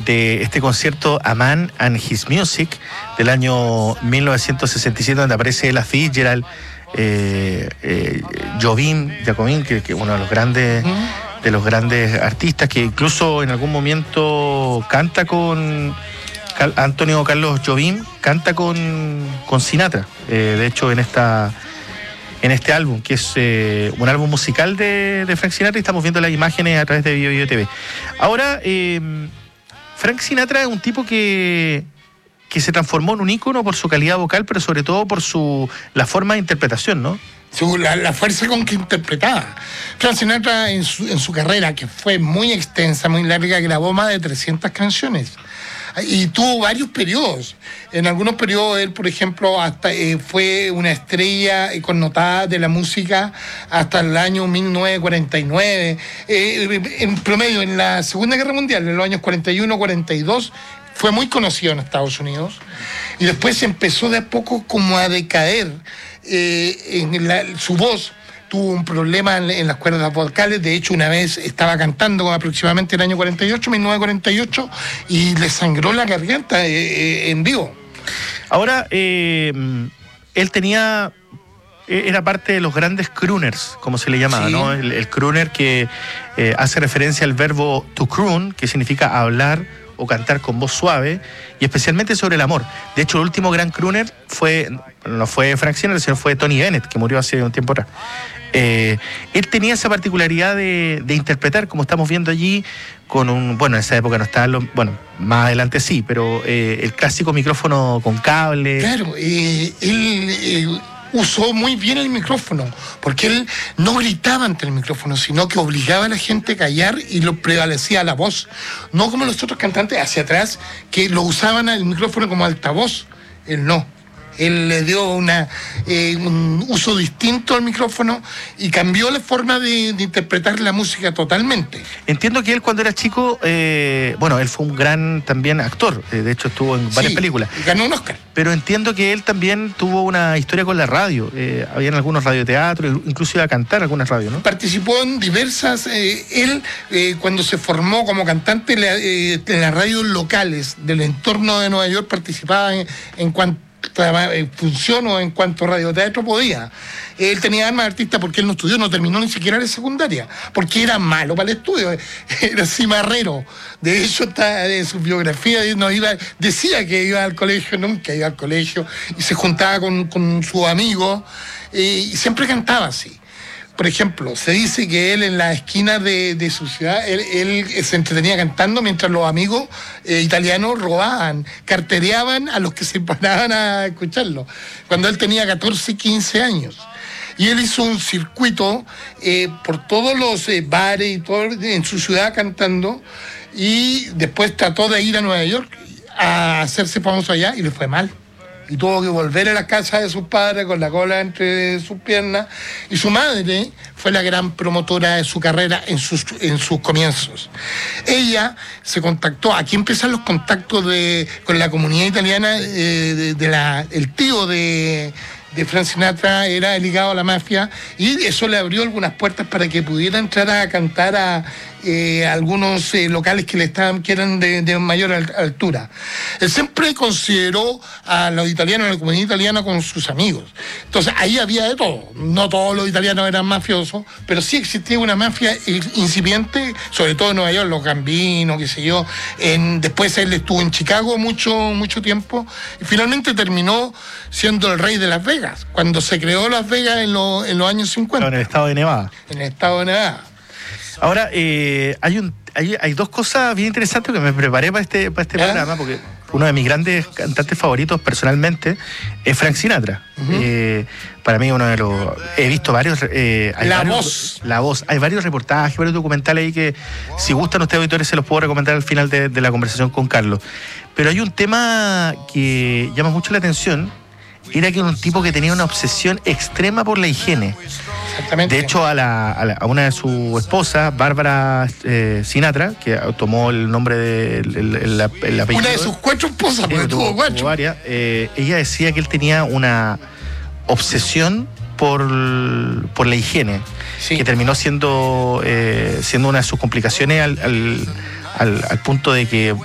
de este concierto A Man and His Music del año 1967, donde aparece Ella Fitzgerald, Jacobin, que es uno de los grandes artistas, que incluso en algún momento canta con Antonio Carlos Jobim, canta con Sinatra, de hecho en este álbum, que es un álbum musical de Frank Sinatra, y estamos viendo las imágenes a través de Bio TV. Ahora, Frank Sinatra es un tipo que se transformó en un ícono por su calidad vocal, pero sobre todo por la forma de interpretación, ¿no? La fuerza con que interpretaba. Frank Sinatra en su carrera, que fue muy extensa, muy larga, grabó más de 300 canciones. Y tuvo varios periodos. En algunos periodos él, por ejemplo, hasta fue una estrella connotada de la música hasta el año 1949. En promedio, en la Segunda Guerra Mundial, en los años 41-42, fue muy conocido en Estados Unidos. Y después empezó de a poco como a decaer su voz. Tuvo un problema en las cuerdas vocales. De hecho, una vez estaba cantando aproximadamente el año 1948, y le sangró la garganta en vivo. Ahora, él era parte de los grandes crooners, como se le llamaba, sí, ¿no? El crooner que hace referencia al verbo to croon, que significa hablar o cantar con voz suave, y especialmente sobre el amor. De hecho, el último gran crooner no fue Frank Sinatra, sino fue Tony Bennett, que murió hace un tiempo atrás. Él tenía esa particularidad de interpretar, como estamos viendo allí, con en esa época no estaba, más adelante sí, pero el clásico micrófono con cable. Claro, él usó muy bien el micrófono, porque él no gritaba ante el micrófono, sino que obligaba a la gente a callar y lo prevalecía la voz. No como los otros cantantes hacia atrás, que lo usaban el micrófono como altavoz. Él no. Él le dio un uso distinto al micrófono y cambió la forma de interpretar la música totalmente. Entiendo que él, cuando era chico, él fue un gran también actor. De hecho, estuvo en varias películas. Ganó un Oscar. Pero entiendo que él también tuvo una historia con la radio. Habían algunos radioteatros, incluso iba a cantar algunas radios, ¿no? Participó en diversas. Él, cuando se formó como cantante en las radios locales del entorno de Nueva York, participaba en cuanto función o en cuanto radioteatro podía. Él tenía alma de artista porque él no estudió, no terminó ni siquiera la secundaria, porque era malo para el estudio, era cimarrero. De hecho, está en su biografía, decía que iba al colegio, nunca iba al colegio, y se juntaba con sus amigos, y siempre cantaba así. Por ejemplo, se dice que él en la esquina de su ciudad, él se entretenía cantando mientras los amigos italianos robaban, cartereaban a los que se paraban a escucharlo, cuando él tenía 14, 15 años. Y él hizo un circuito por todos los bares y todo en su ciudad cantando, y después trató de ir a Nueva York a hacerse famoso allá, y le fue mal. Y tuvo que volver a la casa de sus padres con la cola entre sus piernas. Y su madre fue la gran promotora de su carrera en sus comienzos. Ella se contactó, aquí empiezan los contactos con la comunidad italiana. El tío de Frank Sinatra era ligado a la mafia, y eso le abrió algunas puertas para que pudiera entrar a cantar a algunos locales que eran de mayor altura. Él siempre consideró a los italianos, a la comunidad italiana, con sus amigos. Entonces ahí había de todo. No todos los italianos eran mafiosos, pero sí existía una mafia incipiente, sobre todo en Nueva York, los Gambino, qué sé yo. Después él estuvo en Chicago mucho tiempo, y finalmente terminó siendo el rey de Las Vegas, cuando se creó Las Vegas en los años 50. En el estado de Nevada. En el estado de Nevada. Ahora, hay dos cosas bien interesantes que me preparé para este programa, porque uno de mis grandes cantantes favoritos personalmente es Frank Sinatra. Uh-huh. Para mí he visto varios... La voz. Hay varios reportajes, varios documentales ahí que, si gustan ustedes, auditores, se los puedo recomendar al final de la conversación con Carlos. Pero hay un tema que llama mucho la atención. Era que era un tipo que tenía una obsesión extrema por la higiene. Exactamente. De hecho, a una de sus esposas, Bárbara Sinatra, que tomó el nombre del apellido. Una de sus 4 esposas, porque tuvo 4. Tuvo varias. Ella decía que él tenía una obsesión por la higiene, sí, que terminó siendo una de sus complicaciones al punto de que